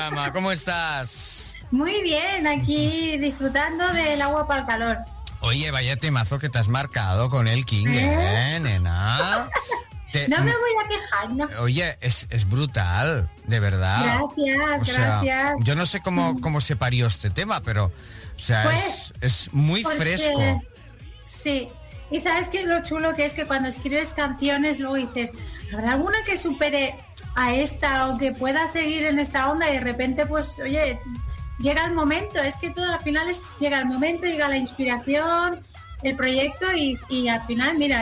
programa. ¿Cómo estás? Muy bien, aquí disfrutando del agua para el calor. Oye, vaya temazo que te has marcado con el King, nena. No me voy a quejar, ¿no? Oye, es brutal, de verdad. Gracias. Yo no sé cómo se parió este tema, pero, o sea, pues, es muy fresco. Sí, y sabes que lo chulo que es que cuando escribes canciones luego dices, ¿habrá alguna que supere a esta o que pueda seguir en esta onda? Y de repente, pues, oye, llega el momento. Es que todo al final llega el momento, llega la inspiración, el proyecto y al final, mira,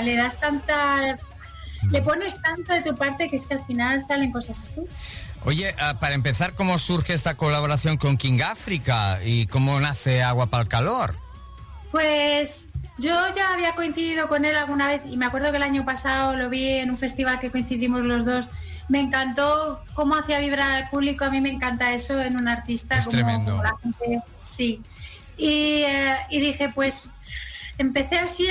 le pones tanto de tu parte que es que al final salen cosas así. Oye, para empezar, ¿cómo surge esta colaboración con King África y cómo nace Agua para el Calor? Pues yo ya había coincidido con él alguna vez y me acuerdo que el año pasado lo vi en un festival que coincidimos los dos. Me encantó cómo hacía vibrar al público. A mí me encanta eso en un artista. Es tremendo. Como la gente, sí. Y dije, pues empecé así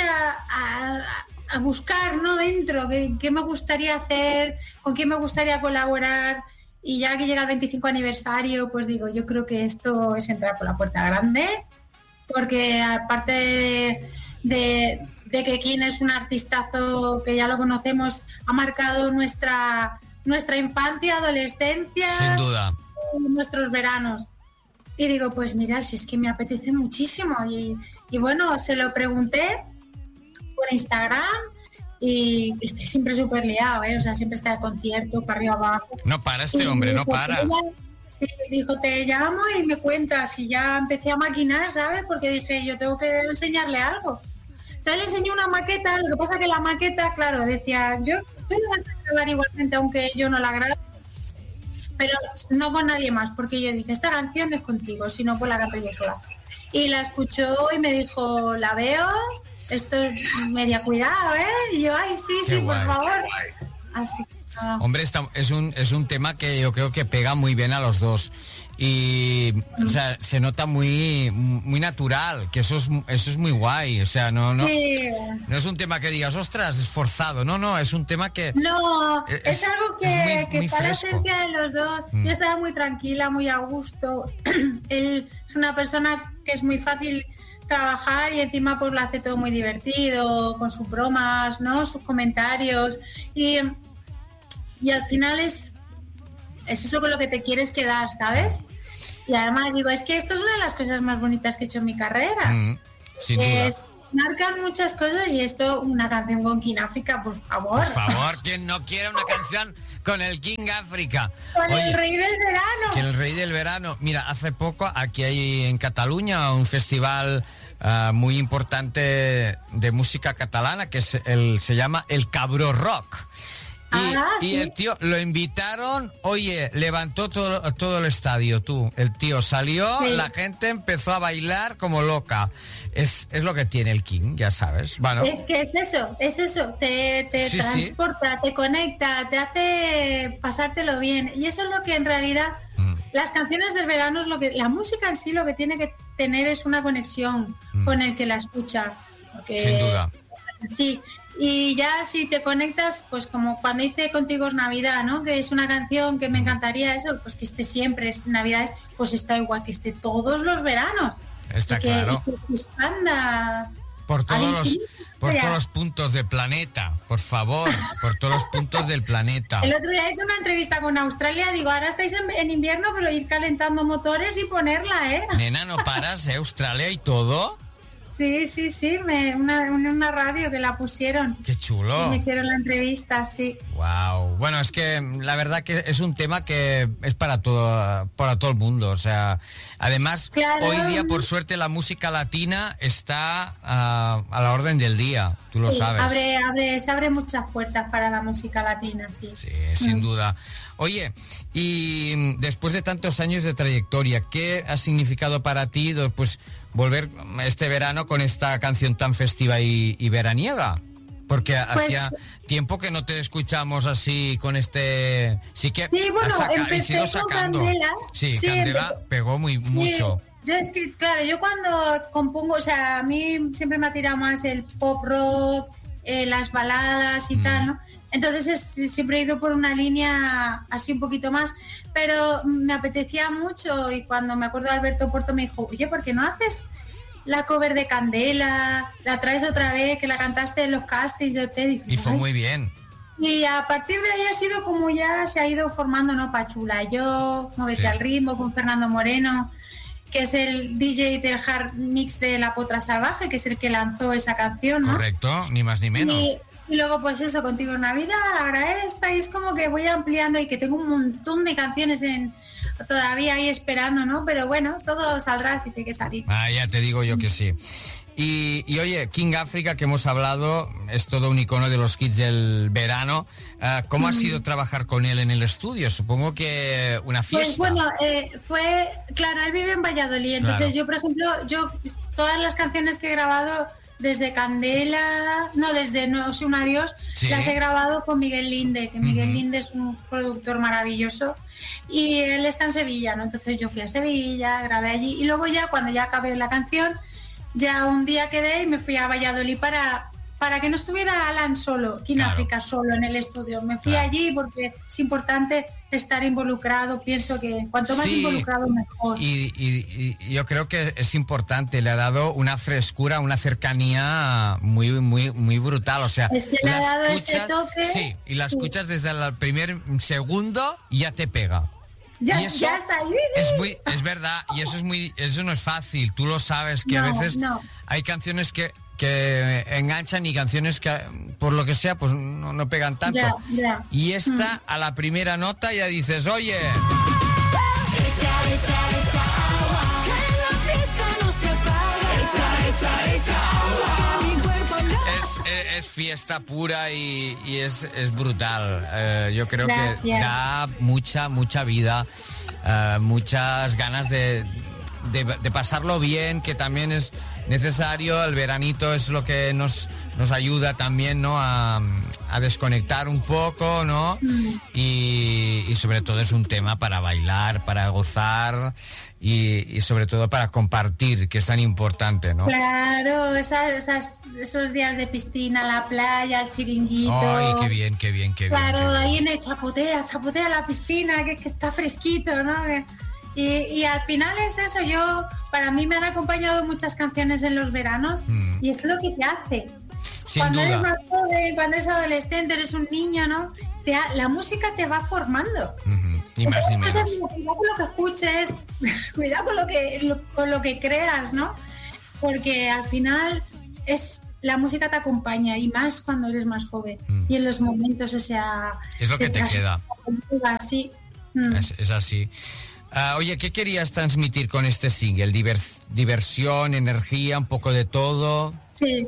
a buscar, ¿no? Dentro, qué me gustaría hacer, con quién me gustaría colaborar. Y ya que llega el 25 aniversario, pues digo, yo creo que esto es entrar por la puerta grande, porque aparte de que King es un artistazo que ya lo conocemos, ha marcado nuestra infancia, adolescencia, sin duda, nuestros veranos. Y digo, pues mira, si es que me apetece muchísimo. Y bueno, se lo pregunté por Instagram y está siempre súper liado, o sea, siempre está de concierto, para arriba abajo. No para este hombre, no para. Sí, dijo, te llamo y me cuentas. Y ya empecé a maquinar, ¿sabes? Porque dije, yo tengo que enseñarle algo. Entonces le enseñé una maqueta. Lo que pasa que la maqueta, claro, decía, tú la vas a grabar igualmente aunque yo no la grabe, pero no con nadie más, porque yo dije, esta canción es contigo, si no, pues la canto yo sola. Y la escuchó y me dijo, la veo, esto es media cuidado, ¿eh? Y yo, ay, sí, por favor. Así que... Hombre, es un tema que yo creo que pega muy bien a los dos. Y, o sea, se nota muy natural, que eso es muy guay. O sea, no es un tema que digas, ostras, es forzado. No, es un tema que... No, es algo que está la esencia de los dos. Yo estaba muy tranquila, muy a gusto. Él es una persona que es muy fácil trabajar y encima pues lo hace todo muy divertido, con sus bromas, ¿no? Sus comentarios. Y al final es eso con lo que te quieres quedar, ¿sabes? Y además digo, es que esto es una de las cosas más bonitas que he hecho en mi carrera. Sin duda. Marcan muchas cosas y esto, una canción con King África, por favor. Por favor, ¿quién no quiere una canción con el King África? Con el rey del verano. Con el rey del verano. Mira, hace poco aquí hay en Cataluña un festival muy importante de música catalana que se llama El Cabró Rock. Y el tío lo invitaron, oye, levantó todo el estadio, tú. El tío salió, la gente empezó a bailar como loca. Es lo que tiene el King, ya sabes. Bueno. Es que es eso. Te transporta, te conecta, te hace pasártelo bien. Y eso es lo que en realidad las canciones del verano es lo que... La música en sí lo que tiene que tener es una conexión con el que la escucha. Porque, sin duda. Sí. Y ya si te conectas, pues como cuando hice Contigo es Navidad, ¿no? Que es una canción que me encantaría eso, pues que esté siempre, es Navidades, pues está igual que esté todos los veranos. Está claro. Y que expanda por todos los puntos del planeta, por favor, por todos los puntos del planeta. El otro día hice una entrevista con Australia, digo, ahora estáis en invierno, pero ir calentando motores y ponerla, ¿eh? Nena, no paras, Australia y todo. Sí, una radio que la pusieron. ¡Qué chulo! Me hicieron la entrevista, sí. Wow. Bueno, es que la verdad que es un tema que es para todo el mundo. O sea, además, claro, hoy día, por suerte, la música latina está a la orden del día. Tú lo sabes. Se abre muchas puertas para la música latina, sí. Sí, sin duda. Oye, y después de tantos años de trayectoria, ¿qué ha significado para ti, pues, volver este verano con esta canción tan festiva y veraniega? Porque hacía tiempo que no te escuchamos así con este... Sí, bueno, empecé con sacando. Candela. Sí, Candela pegó mucho. Yo cuando compongo, o sea, a mí siempre me ha tirado más el pop rock, las baladas y tal, ¿no? Entonces siempre he ido por una línea así un poquito más, pero me apetecía mucho y cuando me acuerdo de Alberto Porto me dijo, oye, ¿por qué no haces la cover de Candela? La traes otra vez, que la cantaste en los castings de OT. Y fue muy bien. Y a partir de ahí ha sido como ya se ha ido formando, ¿no? Pachula, yo, Móvete al ritmo con Fernando Moreno, que es el DJ del hard mix de La Potra Salvaje, que es el que lanzó esa canción, ¿no? Correcto, ni más ni menos. Y luego pues eso, Contigo en Navidad, ahora esta, y es como que voy ampliando y que tengo un montón de canciones todavía ahí esperando, ¿no? Pero bueno, todo saldrá si tiene que salir. Ya te digo yo que sí. Y oye, King África, que hemos hablado, es todo un icono de los hits del verano. ¿Cómo ha sido trabajar con él en el estudio? Supongo que una fiesta. Pues bueno, fue, claro, él vive en Valladolid, entonces yo, por ejemplo, todas las canciones que he grabado desde Candela, desde No soy un adiós, las he grabado con Miguel Linde, que Miguel Linde es un productor maravilloso y él está en Sevilla, ¿no? Entonces yo fui a Sevilla, grabé allí y luego ya cuando ya acabé la canción, ya un día quedé y me fui a Valladolid para que no estuviera Alan solo, King África solo en el estudio. Me fui allí porque es importante estar involucrado. Pienso que cuanto más involucrado, mejor. Y yo creo que es importante. Le ha dado una frescura, una cercanía muy, muy, muy brutal. O sea, es que le ha dado ese toque. Sí, y la escuchas desde el primer segundo y ya te pega. Ya está ahí. Es verdad, y eso no es fácil. Tú lo sabes que a veces hay canciones que enganchan y canciones que por lo que sea pues no pegan tanto. Y esta a la primera nota ya dices, oye, es fiesta pura y es brutal. Yo creo que da mucha vida, muchas ganas de pasarlo bien, que también es necesario. El veranito es lo que nos ayuda también, ¿no? A desconectar un poco, ¿no? Y sobre todo es un tema para bailar, para gozar y sobre todo para compartir, que es tan importante, ¿no? Claro, esos días de piscina, la playa, el chiringuito. Ay, qué bien. Claro, ahí en el chapotea la piscina, que está fresquito, ¿no? Y al final es eso. Para mí me han acompañado muchas canciones en los veranos y es lo que te hace. Cuando eres más joven, cuando eres adolescente, eres un niño, ¿no? La música te va formando. Ni más ni menos. Cuidado con lo que escuches, cuidado con lo que creas, ¿no? Porque al final la música te acompaña y más cuando eres más joven. Y en los momentos, o sea... Es lo que te queda. Así. Es así. Oye, ¿qué querías transmitir con este single? Diversión, energía, un poco de todo. Sí.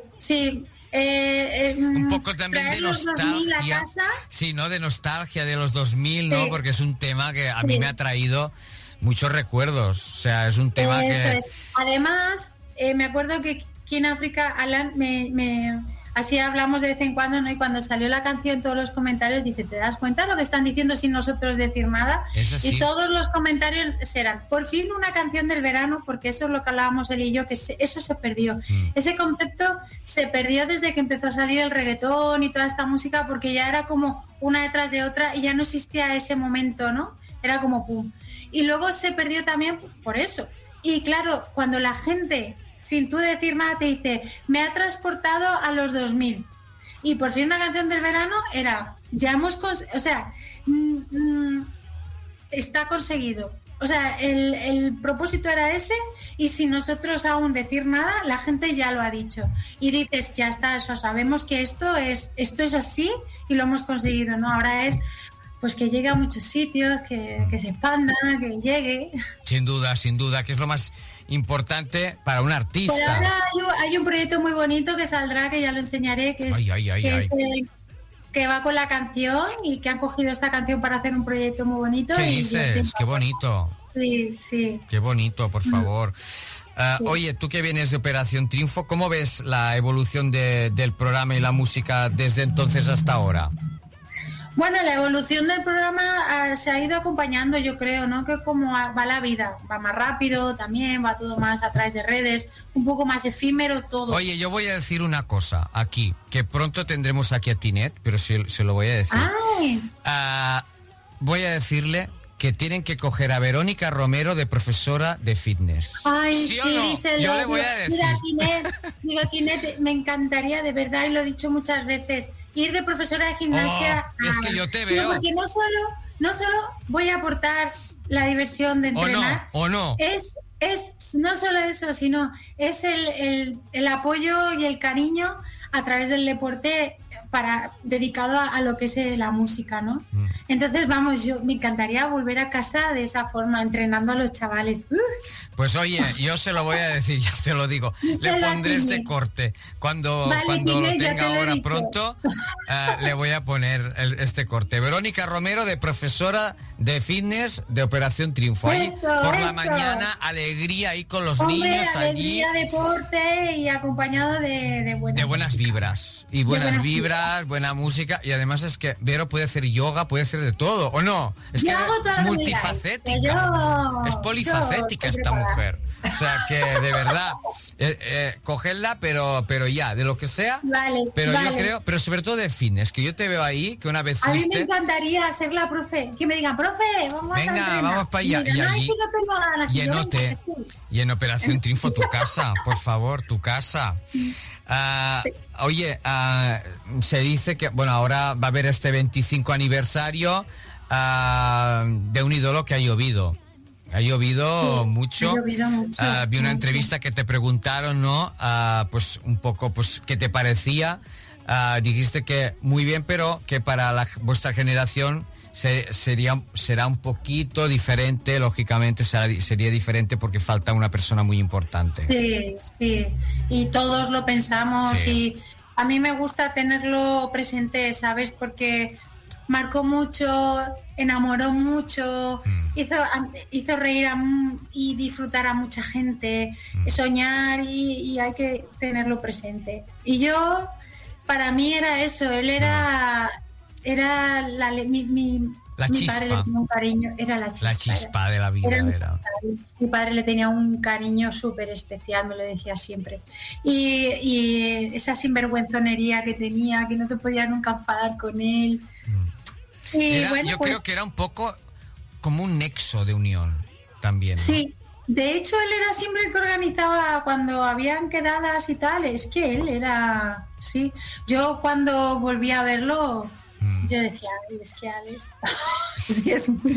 Un poco también de nostalgia. Sí, ¿no? De nostalgia de los 2000, ¿no? Porque es un tema que a mí me ha traído muchos recuerdos. O sea, es un tema que... es. Además, me acuerdo que aquí en África, Alan, así hablamos de vez en cuando, ¿no? Y cuando salió la canción, todos los comentarios dicen, ¿te das cuenta lo que están diciendo sin nosotros decir nada? Y todos los comentarios serán, por fin una canción del verano, porque eso es lo que hablábamos él y yo, que eso se perdió. Ese concepto se perdió desde que empezó a salir el reggaetón y toda esta música, porque ya era como una detrás de otra y ya no existía ese momento, ¿no? Era como pum. Y luego se perdió también por eso. Y claro, cuando la gente... sin tú decir nada te dice, me ha transportado a los 2000 y por fin una canción del verano era, está conseguido, o sea, el propósito era ese y sin nosotros aún decir nada la gente ya lo ha dicho y dices, ya está, eso, sabemos que esto es así y lo hemos conseguido, ¿no? Ahora es pues que llegue a muchos sitios, que se expanda, que llegue. Sin duda, que es lo más importante para un artista. Pero ahora hay un proyecto muy bonito que saldrá, que ya lo enseñaré, que es que va con la canción y que han cogido esta canción para hacer un proyecto muy bonito. ¿Qué dices? ¡Qué bonito! Sí. Qué bonito, por favor. Oye, tú que vienes de Operación Triunfo, ¿cómo ves la evolución del programa y la música desde entonces hasta ahora? Bueno, la evolución del programa se ha ido acompañando, yo creo, ¿no? Que como va la vida, va más rápido también, va todo más a través de redes, un poco más efímero todo. Oye, yo voy a decir una cosa aquí, que pronto tendremos aquí a Tinet, pero se lo voy a decir. Voy a decirle que tienen que coger a Verónica Romero de profesora de fitness. Ay, ¿Sí sí, o no? díselo. Yo le voy a decir. Mira, Tinet, me encantaría, de verdad, y lo he dicho muchas veces, ir de profesora de gimnasia. Es que yo te veo. Porque no solo voy a aportar la diversión de entrenar. ¿O no? Es no solo eso, sino es el apoyo y el cariño a través del deporte dedicado a lo que es la música, ¿no? Entonces, vamos, yo me encantaría volver a casa de esa forma, entrenando a los chavales. Pues oye, yo se lo voy a decir, ya te lo digo. Le pondré este corte. Cuando lo tenga ahora pronto, le voy a poner este corte. Verónica Romero, de profesora de fitness de Operación Triunfo. Ahí por la mañana, alegría ahí con los niños allí. Alegría, deporte y acompañado de buenas vibras. Y buenas vibras, buena música. Y además es que Vero puede hacer yoga, puede hacer de todo, ¿o no? Es que es multifacética. Es polifacética esta mujer. O sea que, de verdad, cogerla, pero ya, de lo que sea. Yo creo, pero sobre todo de fitness, que yo te veo ahí, que una vez fuiste... A mí me encantaría ser la profe, que me digan, profe, vamos para allá. Y allí, y en Operación Triunfo, tu casa, por favor, tu casa. Oye, se dice que, bueno, ahora va a haber este 25 aniversario de un ídolo que ha llovido. Ha llovido mucho. Ha llovido mucho. Vi una entrevista que te preguntaron, ¿no? Pues un poco, pues, ¿qué te parecía? Dijiste que muy bien, pero que para vuestra generación será un poquito diferente, lógicamente sería diferente porque falta una persona muy importante. Sí, y todos lo pensamos, y a mí me gusta tenerlo presente, ¿sabes? Porque marcó mucho, enamoró mucho, hizo reír y disfrutar a mucha gente, soñar, y hay que tenerlo presente. Y yo, para mí era eso, él era mi padre le tenía un cariño, era la chispa. La chispa de la vida. Mi padre le tenía un cariño súper especial, me lo decía siempre. Y esa sinvergüenzonería que tenía, que no te podías nunca enfadar con él. Yo creo que era un poco como un nexo de unión también, ¿no? Sí, de hecho él era siempre el que organizaba cuando habían quedadas y tal, es que él era... Sí, yo cuando volví a verlo... Yo decía, es que Alex, es muy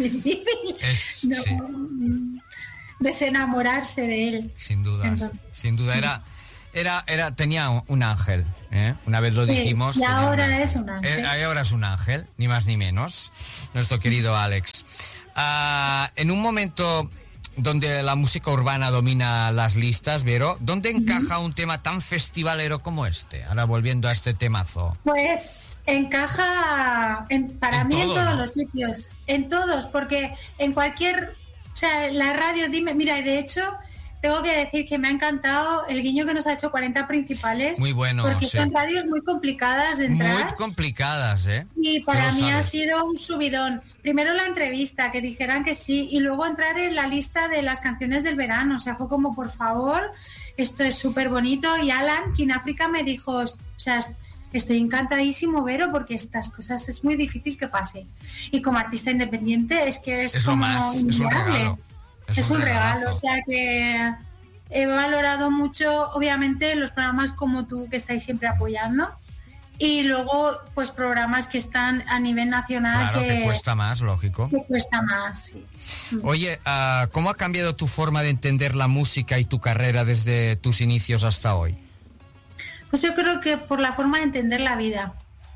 difícil desenamorarse de él. Sin duda, tenía un ángel, ¿eh? Una vez lo dijimos. Y ahora es un ángel. Ahora es un ángel, ni más ni menos, nuestro querido Alex. En un momento donde la música urbana domina las listas, Vero, ¿dónde encaja un tema tan festivalero como este? Ahora volviendo a este temazo. Pues encaja para mí en todos los sitios, en todos, porque en cualquier, o sea, la radio, mira, y de hecho tengo que decir que me ha encantado el guiño que nos ha hecho 40 Principales. Muy bueno, porque son radios muy complicadas de entrar. Muy complicadas, ¿eh? Y para mí ha sido un subidón. Primero la entrevista, que dijeran que sí, y luego entrar en la lista de las canciones del verano. O sea, fue como, por favor, esto es súper bonito. Y Alan, King África, me dijo, o sea, estoy encantadísimo, Vero, porque estas cosas es muy difícil que pase. Y como artista independiente es que es como es un regalo. Es un regalo, o sea que he valorado mucho, obviamente, los programas como tú, que estáis siempre apoyando, y luego, pues, programas que están a nivel nacional. Claro, que cuesta más, lógico. Que cuesta más, sí. Oye, ¿cómo ha cambiado tu forma de entender la música y tu carrera desde tus inicios hasta hoy? Pues yo creo que por la forma de entender la vida.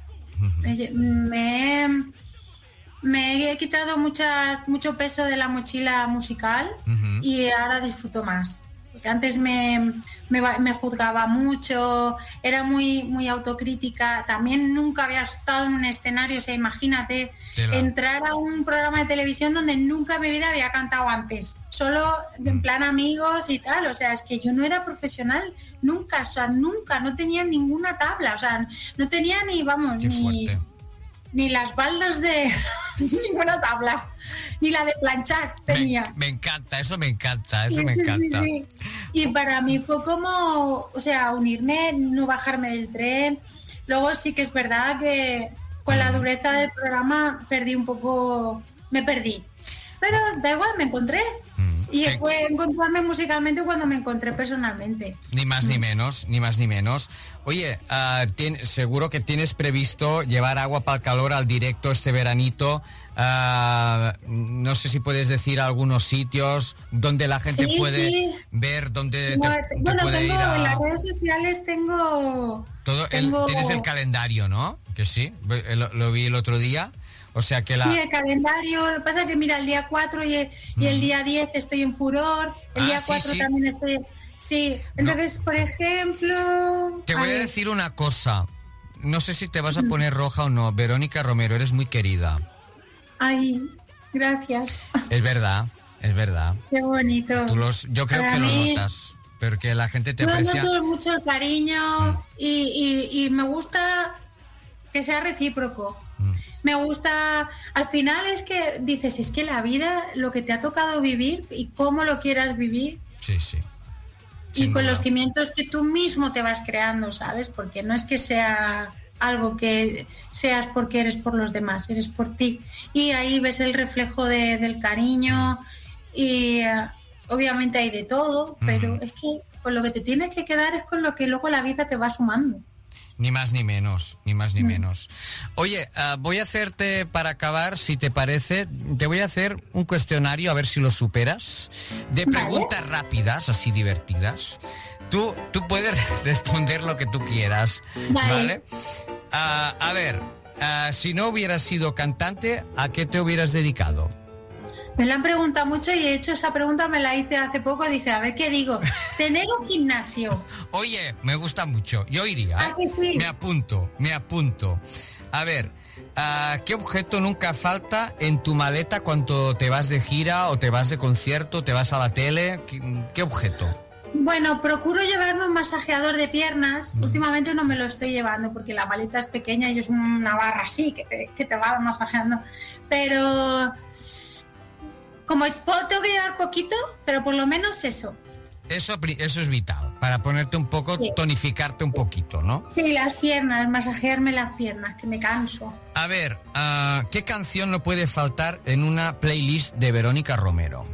Me he quitado mucho peso de la mochila musical y ahora disfruto más. Porque antes me juzgaba mucho, era muy autocrítica. También nunca había estado en un escenario, o sea, imagínate, entrar a un programa de televisión donde nunca en mi vida había cantado antes. Solo en plan amigos y tal. O sea, es que yo no era profesional nunca, no tenía ninguna tabla. O sea, no tenía ni, Qué fuerte. ni las baldas de ninguna tabla, ni la de planchar tenía. Me encanta, eso me encanta. Sí. Y para mí fue como, o sea, unirme, no bajarme del tren. Luego sí que es verdad que con la dureza del programa me perdí. Pero da igual, me encontré. Y fue encontrarme musicalmente cuando me encontré personalmente. Ni más ni menos. Oye, seguro que tienes previsto llevar agua para el calor al directo este veranito. No sé si puedes decir algunos sitios donde la gente puede ver, donde te puede ir a... En las redes sociales tengo... Tienes el calendario, ¿no? Que sí, lo vi el otro día. O sea que Sí, el calendario. Lo que pasa es que, mira, el día 4 y el día 10 estoy en Furor. El día 4 también estoy... Sí, entonces, por ejemplo... Te voy a decir una cosa. No sé si te vas a poner roja o no. Verónica Romero, eres muy querida. Ay, gracias. Es verdad. Qué bonito. Yo creo que lo notas. Porque la gente te aprecia. Yo noto mucho el cariño y me gusta que sea recíproco. Me gusta, al final es que dices, es que la vida, lo que te ha tocado vivir y cómo lo quieras vivir. Sí. Y con los cimientos que tú mismo te vas creando, ¿sabes? Porque no es que sea algo que seas porque eres por los demás, eres por ti. Y ahí ves el reflejo del cariño y obviamente hay de todo, pero es que con lo que te tienes que quedar es con lo que luego la vida te va sumando. Ni más ni menos. Oye, voy a hacerte, para acabar, si te parece, te voy a hacer un cuestionario, a ver si lo superas, de preguntas rápidas, así divertidas. Tú puedes responder lo que tú quieras, ¿vale? A ver, si no hubieras sido cantante, ¿a qué te hubieras dedicado? Me lo han preguntado mucho y de hecho esa pregunta me la hice hace poco. Dije, a ver, ¿qué digo? Tener un gimnasio. Oye, me gusta mucho. Yo iría. ¿Ah, que sí? Me apunto. A ver, ¿qué objeto nunca falta en tu maleta cuando te vas de gira o te vas de concierto, te vas a la tele? ¿Qué objeto? Bueno, procuro llevarme un masajeador de piernas. Últimamente no me lo estoy llevando porque la maleta es pequeña y es una barra así que te va masajeando. Pero... como tengo que llevar poquito, pero por lo menos eso. Eso es vital, para ponerte un poco, tonificarte un poquito, ¿no? Sí, las piernas, masajearme las piernas, que me canso. A ver, ¿qué canción no puede faltar en una playlist de Verónica Romero?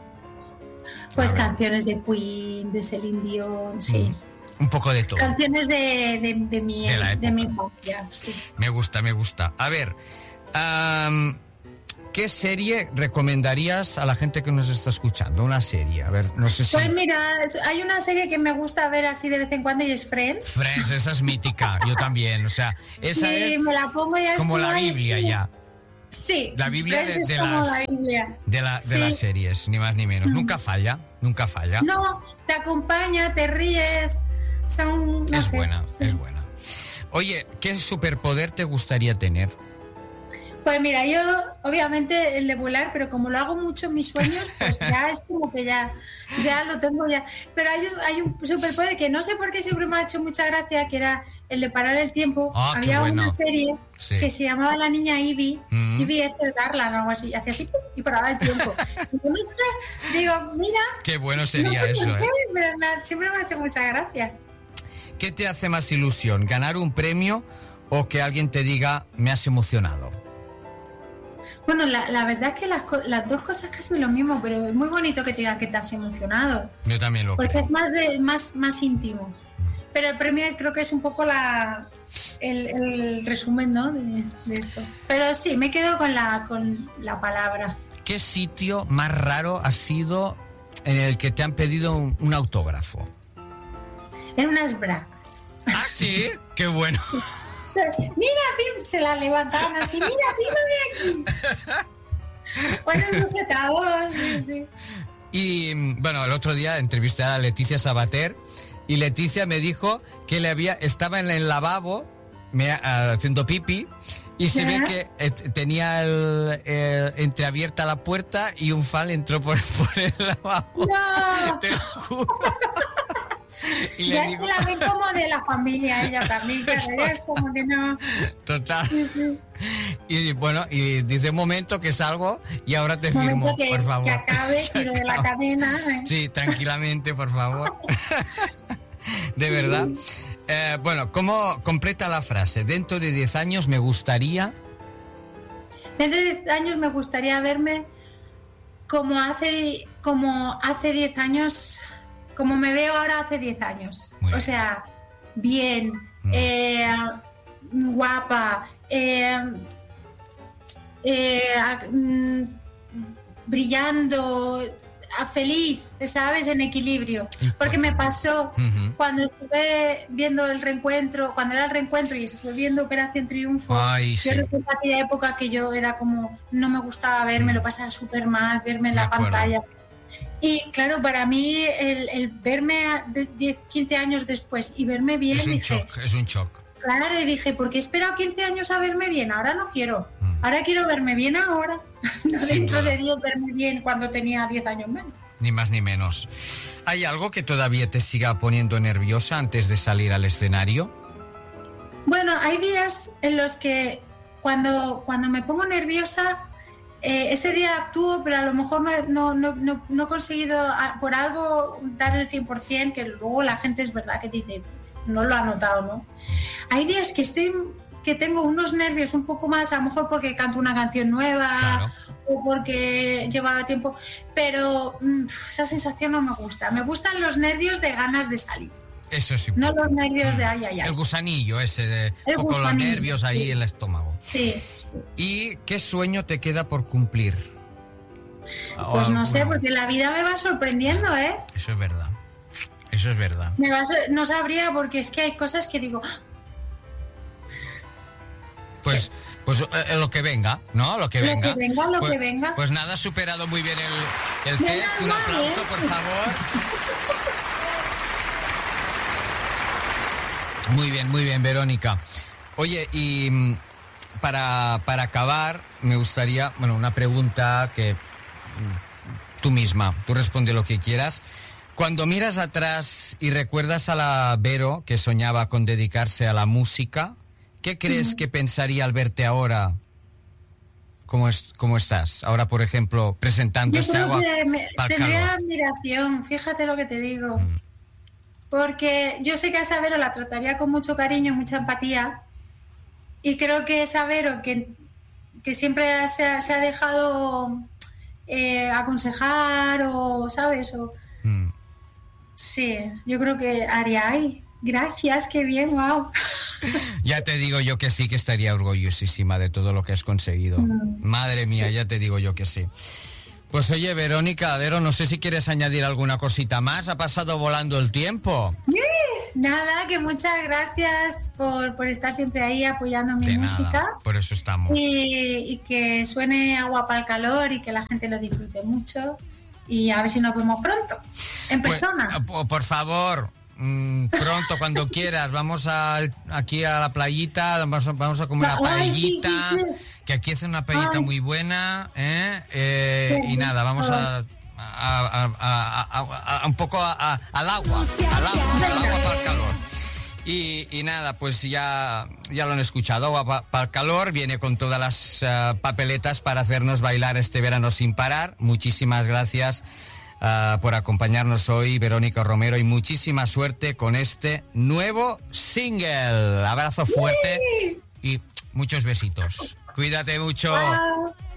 Pues canciones de Queen, de Celine Dion, sí. Un poco de todo. Canciones de mi infancia, sí. Me gusta. A ver, ¿qué serie recomendarías a la gente que nos está escuchando? Una serie, a ver, no sé si... Pues mira, hay una serie que me gusta ver así de vez en cuando y es Friends. Friends, esa es mítica, yo también, o sea, esa es me la pongo ya como la Biblia ya. Sí, la Biblia de las series, ni más ni menos. Nunca falla. No, te acompaña, te ríes, es buena. Oye, ¿qué superpoder te gustaría tener? Pues mira, yo obviamente el de volar, pero como lo hago mucho en mis sueños, pues ya es como que ya lo tengo ya. Pero hay un superpoder que no sé por qué siempre me ha hecho mucha gracia, que era el de parar el tiempo. Había una serie que se llamaba La Niña Ivy, Ivy Ethel Garland o algo así, hacía así y paraba el tiempo. Y yo no sé, digo, mira... Qué bueno sería no sé eso, por qué, pero siempre me ha hecho mucha gracia. ¿Qué te hace más ilusión, ganar un premio o que alguien te diga, me has emocionado? Bueno, la verdad es que las dos cosas casi lo mismo, pero es muy bonito que te digan que te has emocionado. Yo también lo creo. Porque es más íntimo. Pero el premio creo que es un poco el resumen, ¿no? de eso. Pero sí, me quedo con la palabra. ¿Qué sitio más raro ha sido en el que te han pedido un autógrafo? En unas bragas. ¿Ah, sí? ¡Qué bueno! Mira, se la levantaban así, mira, aquí. Bueno, sujetador, sí. Y bueno, el otro día entrevisté a Leticia Sabater y Leticia me dijo que estaba en el lavabo haciendo pipí y se ve que tenía entreabierta la puerta y un fan entró por el lavabo. No. Te lo juro. Y ya digo... la ven como de la familia ella también, que es como que no... Total. Sí. Y bueno, y dice un momento que salgo y ahora te firmo, que, por favor. que acabe, tiro de la cadena. Sí, tranquilamente, por favor. De verdad. Bueno, ¿cómo completa la frase? Dentro de 10 años me gustaría... Dentro de 10 años me gustaría verme como hace 10 años, como me veo ahora hace 10 años. O sea, bien, guapa, brillando, feliz, ¿sabes? En equilibrio. Porque me pasó cuando estuve viendo el reencuentro, cuando era el reencuentro y estuve viendo Operación Triunfo. Ay, yo recuerdo aquella época que yo era como, no me gustaba verme, lo pasaba súper mal, verme en la pantalla. Y claro, para mí el verme 10, 15 años después y verme bien, es un shock. Claro, y dije, ¿por qué he esperado 15 años a verme bien? Ahora no quiero. Ahora quiero verme bien ahora. No dentro de 10 verme bien cuando tenía 10 años menos. Ni más ni menos. ¿Hay algo que todavía te siga poniendo nerviosa antes de salir al escenario? Bueno, hay días en los que cuando me pongo nerviosa, ese día actúo, pero a lo mejor no he conseguido por algo dar el 100%, que luego la gente es verdad que dice, no lo ha notado, ¿no? Hay días que tengo unos nervios un poco más, a lo mejor porque canto una canción nueva, claro, o porque llevaba tiempo, pero esa sensación no me gusta. Me gustan los nervios de ganas de salir. Eso sí. No los nervios de ay. El gusanillo ese, de un poco los nervios ahí en el estómago. Sí. ¿Y qué sueño te queda por cumplir? Pues no sé, porque la vida me va sorprendiendo, ¿eh? Eso es verdad. Eso es verdad. No sabría, porque es que hay cosas que digo... Pues lo que venga, ¿no? Lo que venga. Lo que venga. Pues nada, has superado muy bien el test. Un aplauso, por favor. Muy bien, Verónica. Oye, y para acabar, me gustaría, una pregunta que tú misma, tú responde lo que quieras. Cuando miras atrás y recuerdas a la Vero que soñaba con dedicarse a la música, ¿qué crees que pensaría al verte ahora? ¿Cómo estás? Ahora, por ejemplo, presentando este agua para el calor. Tendría admiración, fíjate lo que te digo. Porque yo sé que a esa Vero la trataría con mucho cariño, mucha empatía. Y creo que esa Vero que siempre se ha dejado aconsejar o, ¿sabes? Sí, yo creo que haría, ay, gracias, qué bien, wow. Ya te digo yo que sí, que estaría orgullosísima de todo lo que has conseguido. Madre mía, sí. Ya te digo yo que sí. Pues oye, Verónica, Vero, no sé si quieres añadir alguna cosita más. Ha pasado volando el tiempo. Nada, que muchas gracias por estar siempre ahí apoyando mi música. Nada, por eso estamos. Y que suene agua para el calor y que la gente lo disfrute mucho. Y a ver si nos vemos pronto, en persona. Por favor, pronto, cuando quieras. Vamos aquí a la playita, vamos a comer una paellita, sí. Que aquí hacen una paellita muy buena, y nada, vamos a un poco al agua para el calor. Y nada, pues ya lo han escuchado, Agua para el calor viene con todas las papeletas para hacernos bailar este verano sin parar. Muchísimas gracias por acompañarnos hoy, Verónica Romero, y muchísima suerte con este nuevo single. Abrazo fuerte y muchos besitos. Cuídate mucho.